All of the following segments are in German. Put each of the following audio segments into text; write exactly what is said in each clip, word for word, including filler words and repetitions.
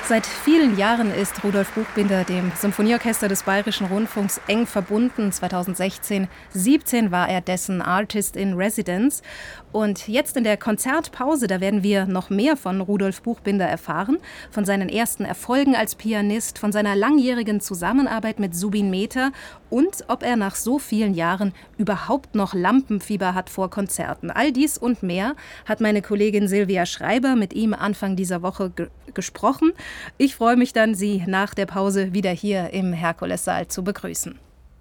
Seit vielen Jahren ist Rudolf Buchbinder dem Symphonieorchester des Bayerischen Rundfunks eng verbunden. zweitausendsechzehn siebzehn war er dessen Artist in Residence. Und jetzt in der Konzertpause, da werden wir noch mehr von Rudolf Buchbinder erfahren, von seinen ersten Erfolgen als Pianist, von seiner langjährigen Zusammenarbeit mit Zubin Mehta und ob er nach so vielen Jahren überhaupt noch Lampenfieber hat vor Konzerten. All dies und mehr hat meine Kollegin Silvia Schreiber mit ihm Anfang dieser Woche ge- gesprochen. Ich freue mich dann, Sie nach der Pause wieder hier im Herkulessaal zu begrüßen.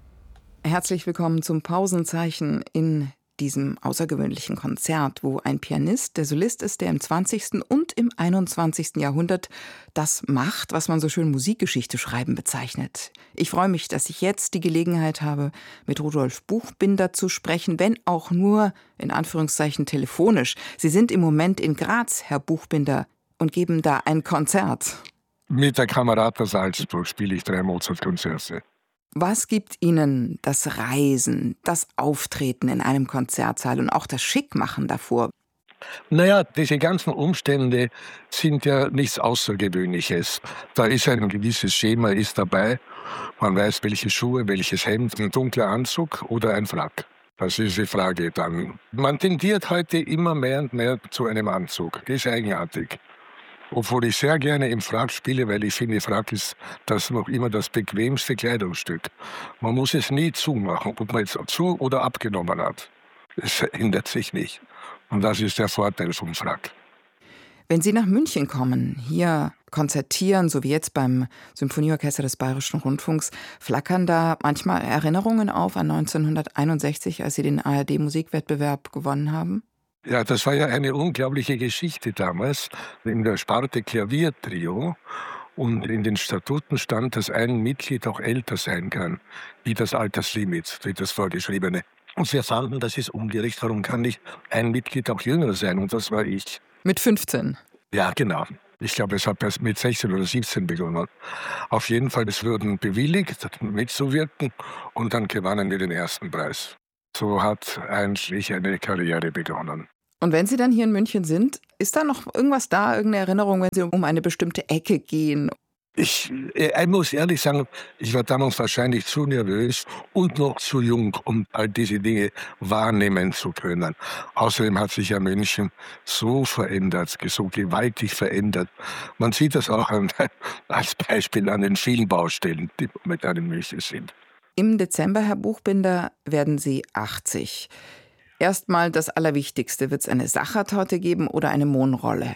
Herzlich willkommen zum Pausenzeichen in diesem außergewöhnlichen Konzert, wo ein Pianist der Solist ist, der im zwanzigsten und im einundzwanzigsten Jahrhundert das macht, was man so schön Musikgeschichte schreiben bezeichnet. Ich freue mich, dass ich jetzt die Gelegenheit habe, mit Rudolf Buchbinder zu sprechen, wenn auch nur in Anführungszeichen telefonisch. Sie sind im Moment in Graz, Herr Buchbinder, und geben da ein Konzert. Mit der Camerata Salzburg spiele ich drei Mozart-Konzerte. Was gibt Ihnen das Reisen, das Auftreten in einem Konzertsaal und auch das Schickmachen davor? Naja, diese ganzen Umstände sind ja nichts Außergewöhnliches. Da ist ein gewisses Schema ist dabei. Man weiß, welche Schuhe, welches Hemd, ein dunkler Anzug oder ein Frack. Das ist die Frage dann. Man tendiert heute immer mehr und mehr zu einem Anzug. Das ist eigenartig. Obwohl ich sehr gerne im Frack spiele, weil ich finde, Frack ist das noch immer das bequemste Kleidungsstück. Man muss es nie zumachen, ob man jetzt zu- oder abgenommen hat. Es ändert sich nicht. Und das ist der Vorteil vom Frack. Wenn Sie nach München kommen, hier konzertieren, so wie jetzt beim Symphonieorchester des Bayerischen Rundfunks, flackern da manchmal Erinnerungen auf an neunzehnhunderteinundsechzig, als Sie den A R D-Musikwettbewerb gewonnen haben? Ja, das war ja eine unglaubliche Geschichte damals in der Sparte Klaviertrio. Und in den Statuten stand, dass ein Mitglied auch älter sein kann, wie das Alterslimit, wie das Vorgeschriebene. Und wir fanden, das ist ungerecht. Warum kann nicht ein Mitglied auch jünger sein? Und das war ich. Mit fünfzehn? Ja, genau. Ich glaube, es hat erst mit sechzehn oder siebzehn begonnen. Auf jeden Fall, es wurden bewilligt, mitzuwirken. Und dann gewannen wir den ersten Preis. So hat eigentlich eine Karriere begonnen. Und wenn Sie dann hier in München sind, ist da noch irgendwas da, irgendeine Erinnerung, wenn Sie um eine bestimmte Ecke gehen? Ich, ich muss ehrlich sagen, ich war damals wahrscheinlich zu nervös und noch zu jung, um all diese Dinge wahrnehmen zu können. Außerdem hat sich ja München so verändert, so gewaltig verändert. Man sieht das auch an, als Beispiel an den vielen Baustellen, die mit einem München sind. Im Dezember, Herr Buchbinder, werden Sie achtzig. Erstmal das Allerwichtigste. Wird es eine Sachertorte geben oder eine Mohnrolle?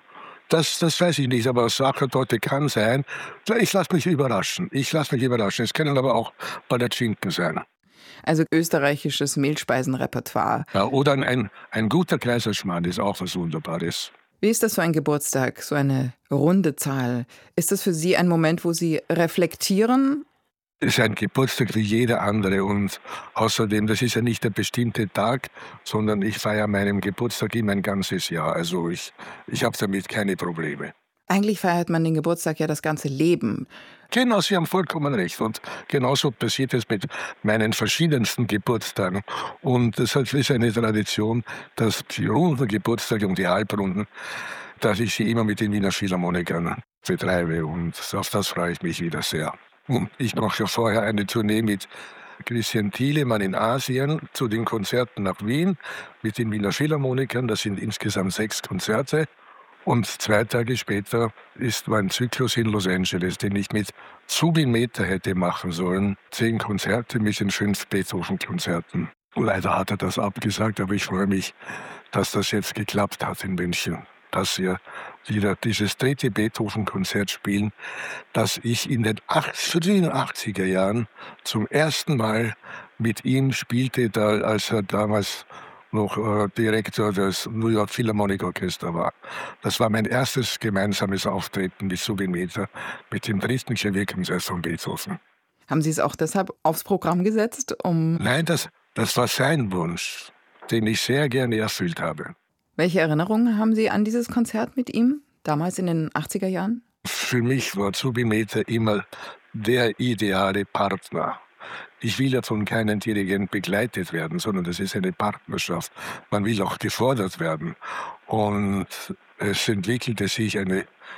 Das, das weiß ich nicht, aber Sachertorte kann sein. Ich lasse mich überraschen. Ich lasse mich überraschen. Es können aber auch Palatschinken sein. Also österreichisches Mehlspeisenrepertoire. Ja, oder ein, ein guter Kaiserschmarrn ist auch was Wunderbares. Wie ist das für ein Geburtstag, so eine runde Zahl? Ist das für Sie ein Moment, wo Sie reflektieren? Es ist ein Geburtstag wie jeder andere und außerdem, das ist ja nicht der bestimmte Tag, sondern ich feiere meinen Geburtstag immer ein ganzes Jahr. Also ich, ich habe damit keine Probleme. Eigentlich feiert man den Geburtstag ja das ganze Leben. Genau, Sie haben vollkommen recht. Und genauso passiert es mit meinen verschiedensten Geburtstagen. Und deshalb ist eine Tradition, dass die runden Geburtstage und die Halbrunden, dass ich sie immer mit den Wiener Philharmonikern betreibe. Und auf das freue ich mich wieder sehr. Und ich mache ja vorher eine Tournee mit Christian Thielemann in Asien zu den Konzerten nach Wien mit den Wiener Philharmonikern. Das sind insgesamt sechs Konzerte. Und zwei Tage später ist mein Zyklus in Los Angeles, den ich mit Zubin Mehta hätte machen sollen. Zehn Konzerte mit den fünf Beethoven-Konzerten. Leider hat er das abgesagt, aber ich freue mich, dass das jetzt geklappt hat in München. Dass wir wieder dieses dritte Beethoven-Konzert spielen, das ich in den frühen achtziger Jahren zum ersten Mal mit ihm spielte, da, als er damals noch äh, Direktor des New York Philharmonic Orchester war. Das war mein erstes gemeinsames Auftreten mit Zubin Mehta, mit dem dritten Klavierkonzert von Beethoven. Haben Sie es auch deshalb aufs Programm gesetzt, um... Nein, das, das war sein Wunsch, den ich sehr gerne erfüllt habe. Welche Erinnerungen haben Sie an dieses Konzert mit ihm, damals in den achtziger Jahren? Für mich war Zubin Mehta immer der ideale Partner. Ich will ja von keinem Dirigent begleitet werden, sondern das ist eine Partnerschaft. Man will auch gefordert werden. Und es entwickelte sich eine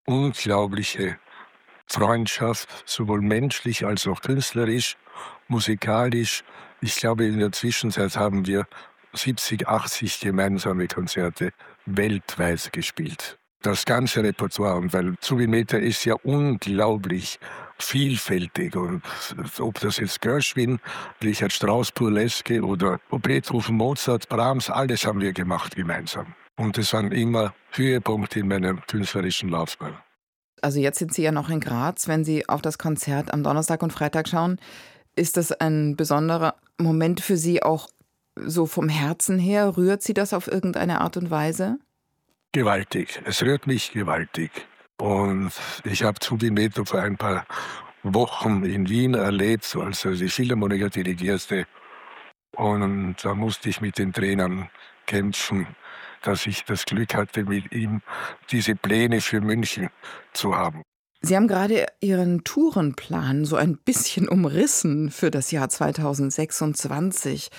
unglaubliche Freundschaft, sowohl menschlich als auch künstlerisch, musikalisch. Ich glaube, in der Zwischenzeit haben wir siebzig, achtzig gemeinsame Konzerte weltweit gespielt. Das ganze Repertoire, und weil Zubin Mehta ist ja unglaublich vielfältig. Und ob das jetzt Gershwin, Richard Strauss, Burleske oder Beethoven, Mozart, Brahms, alles haben wir gemacht gemeinsam. Und das waren immer Höhepunkte in meiner künstlerischen Laufbahn. Also jetzt sind Sie ja noch in Graz. Wenn Sie auf das Konzert am Donnerstag und Freitag schauen, ist das ein besonderer Moment für Sie auch so vom Herzen her? Rührt Sie das auf irgendeine Art und Weise? Gewaltig. Es rührt mich gewaltig. Und ich habe Zubin Mehta vor ein paar Wochen in Wien erlebt, als er die Philharmoniker dirigierte. Und da musste ich mit den Tränen kämpfen, dass ich das Glück hatte, mit ihm diese Pläne für München zu haben. Sie haben gerade Ihren Tourenplan so ein bisschen umrissen für das Jahr zweitausendsechsundzwanzig.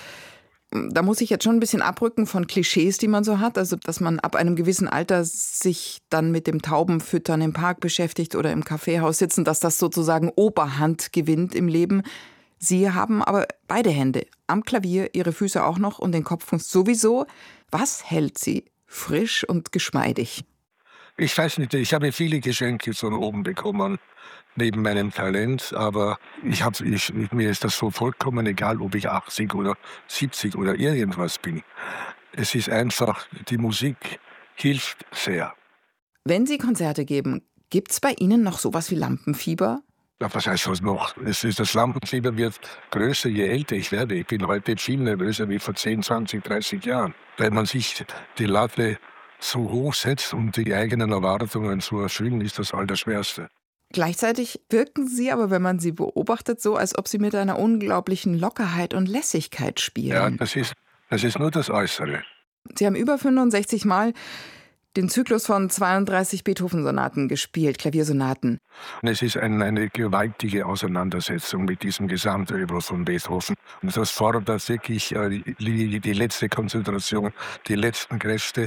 Da muss ich jetzt schon ein bisschen abrücken von Klischees, die man so hat. Also, dass man ab einem gewissen Alter sich dann mit dem Taubenfüttern im Park beschäftigt oder im Kaffeehaus sitzen, dass das sozusagen Oberhand gewinnt im Leben. Sie haben aber beide Hände am Klavier, Ihre Füße auch noch und den Kopf sowieso. Was hält Sie frisch und geschmeidig? Ich weiß nicht, ich habe viele Geschenke von oben bekommen, neben meinem Talent, aber ich hab, ich, mir ist das so vollkommen egal, ob ich achtzig oder siebzig oder irgendwas bin. Es ist einfach, die Musik hilft sehr. Wenn Sie Konzerte geben, gibt es bei Ihnen noch sowas wie Lampenfieber? Ja, was heißt das noch? Es ist, das Lampenfieber wird größer, je älter ich werde. Ich bin heute viel nervöser wie vor zehn, zwanzig, dreißig Jahren. Weil man sich die Latte so hoch setzt, um die eigenen Erwartungen zu erfüllen, ist das Allerschwerste. Gleichzeitig wirken Sie aber, wenn man Sie beobachtet, so, als ob Sie mit einer unglaublichen Lockerheit und Lässigkeit spielen. Ja, das ist, das ist nur das Äußere. Sie haben über fünfundsechzig Mal den Zyklus von zweiunddreißig Beethoven-Sonaten gespielt, Klaviersonaten. Es ist ein, eine gewaltige Auseinandersetzung mit diesem Gesamtübel von Beethoven. Und das fordert wirklich äh, die, die letzte Konzentration, die letzten Kräfte.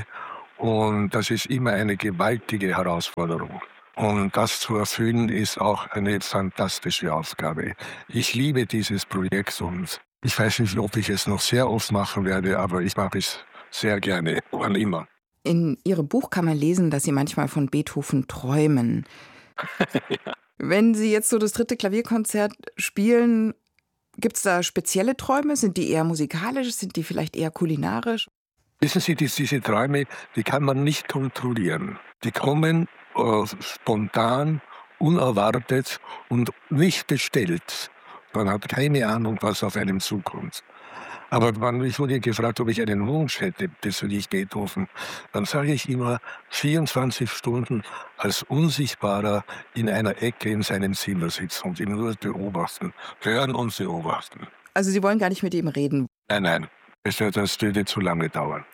Und das ist immer eine gewaltige Herausforderung. Und das zu erfüllen, ist auch eine fantastische Aufgabe. Ich liebe dieses Projekt und ich weiß nicht, ob ich es noch sehr oft machen werde, aber ich mache es sehr gerne, wann immer. In Ihrem Buch kann man lesen, dass Sie manchmal von Beethoven träumen. Ja. Wenn Sie jetzt so das dritte Klavierkonzert spielen, gibt es da spezielle Träume? Sind die eher musikalisch? Sind die vielleicht eher kulinarisch? Wissen Sie, diese Träume, die kann man nicht kontrollieren. Die kommen äh, spontan, unerwartet und nicht bestellt. Man hat keine Ahnung, was auf einem zukommt. Aber man, ich wurde gefragt, ob ich einen Wunsch hätte bezüglich Beethoven. Dann sage ich immer, vierundzwanzig Stunden als Unsichtbarer in einer Ecke in seinem Zimmer sitzen und ihn nur beobachten, hören und beobachten. Also Sie wollen gar nicht mit ihm reden? Nein, nein. Das würde zu lange dauern.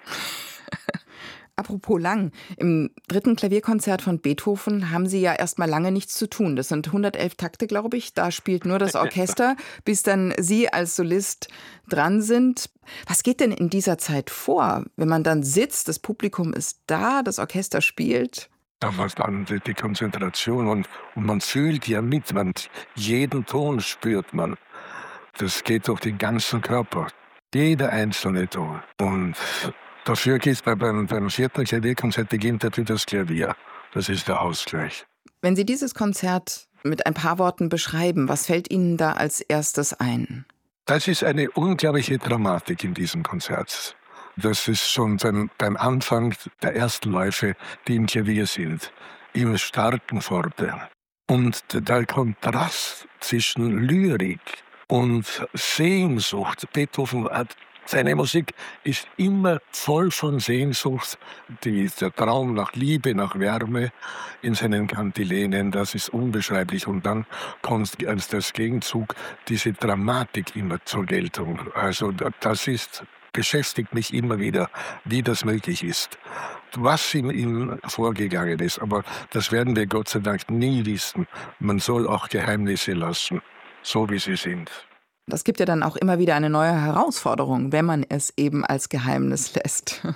Apropos lang, im dritten Klavierkonzert von Beethoven haben Sie ja erstmal lange nichts zu tun. Das sind hundertelf Takte, glaube ich. Da spielt nur das Orchester, bis dann Sie als Solist dran sind. Was geht denn in dieser Zeit vor, wenn man dann sitzt, das Publikum ist da, das Orchester spielt? Da war dann die Konzentration und, und man fühlt ja mit, man, jeden Ton spürt man. Das geht durch den ganzen Körper. Jeder einzelne Ton. Und dafür geht es beim, beim vierten Klavierkonzert, beginnt natürlich das Klavier. Das ist der Ausgleich. Wenn Sie dieses Konzert mit ein paar Worten beschreiben, was fällt Ihnen da als erstes ein? Das ist eine unglaubliche Dramatik in diesem Konzert. Das ist schon beim, beim Anfang der ersten Läufe, die im Klavier sind, im starken Forte. Und der Kontrast zwischen Lyrik und Sehnsucht. Beethoven hat, seine Musik ist immer voll von Sehnsucht. Die, der Traum nach Liebe, nach Wärme in seinen Kantilenen, das ist unbeschreiblich. Und dann kommt als das Gegenzug diese Dramatik immer zur Geltung. Also das ist, beschäftigt mich immer wieder, wie das möglich ist. Was in ihm vorgegangen ist, aber das werden wir Gott sei Dank nie wissen. Man soll auch Geheimnisse lassen. So wie sie sind. Das gibt ja dann auch immer wieder eine neue Herausforderung, wenn man es eben als Geheimnis lässt.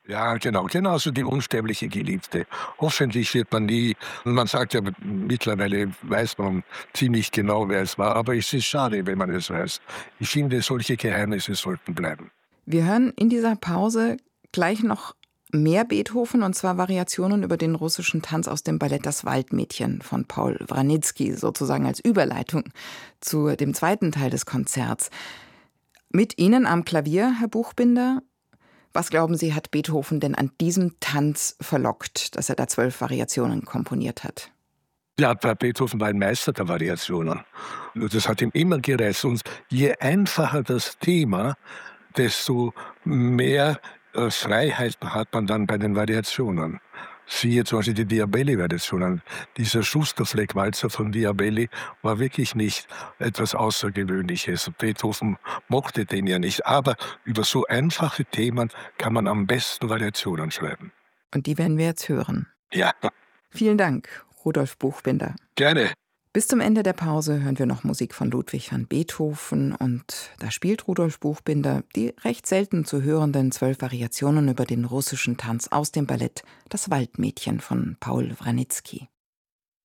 Ja, genau, genauso die unsterbliche Geliebte. Hoffentlich wird man nie, und man sagt ja, mittlerweile weiß man ziemlich genau, wer es war, aber es ist schade, wenn man es weiß. Ich finde, solche Geheimnisse sollten bleiben. Wir hören in dieser Pause gleich noch mehr Beethoven, und zwar Variationen über den russischen Tanz aus dem Ballett Das Waldmädchen von Paul Wranitzky, sozusagen als Überleitung zu dem zweiten Teil des Konzerts. Mit Ihnen am Klavier, Herr Buchbinder. Was glauben Sie, hat Beethoven denn an diesem Tanz verlockt, dass er da zwölf Variationen komponiert hat? Ja, Beethoven war ein Meister der Variationen. Das hat ihm immer gereizt. Und je einfacher das Thema, desto mehr äh, Freiheit hat man dann bei den Variationen. Siehe zum Beispiel die Diabelli-Variationen. Dieser Schusterfleck-Walzer von Diabelli war wirklich nicht etwas Außergewöhnliches. Beethoven mochte den ja nicht. Aber über so einfache Themen kann man am besten Variationen schreiben. Und die werden wir jetzt hören. Ja. Vielen Dank, Rudolf Buchbinder. Gerne. Bis zum Ende der Pause hören wir noch Musik von Ludwig van Beethoven, und da spielt Rudolf Buchbinder die recht selten zu hörenden zwölf Variationen über den russischen Tanz aus dem Ballett Das Waldmädchen von Paul Wranitzky.